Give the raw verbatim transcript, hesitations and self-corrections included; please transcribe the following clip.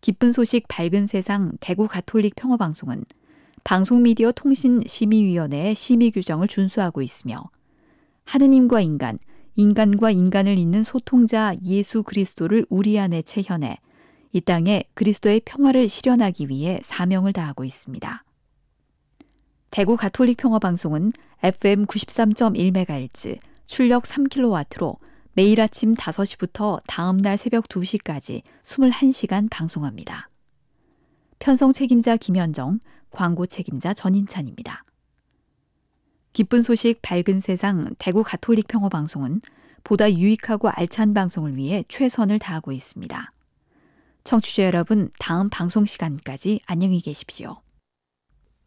기쁜 소식 밝은 세상 대구 가톨릭 평화방송은 방송미디어 통신심의위원회의 심의 규정을 준수하고 있으며 하느님과 인간, 인간과 인간을 잇는 소통자 예수 그리스도를 우리 안에 체현해 이 땅에 그리스도의 평화를 실현하기 위해 사명을 다하고 있습니다. 대구 가톨릭 평화방송은 에프엠 구십삼 점 일 메가헤르츠, 출력 삼 킬로와트로 매일 아침 다섯 시부터 다음 날 새벽 두 시까지 이십일 시간 방송합니다. 편성 책임자 김현정, 광고 책임자 전인찬입니다. 기쁜 소식 밝은 세상 대구 가톨릭 평화방송은 보다 유익하고 알찬 방송을 위해 최선을 다하고 있습니다. 청취자 여러분, 다음 방송 시간까지 안녕히 계십시오.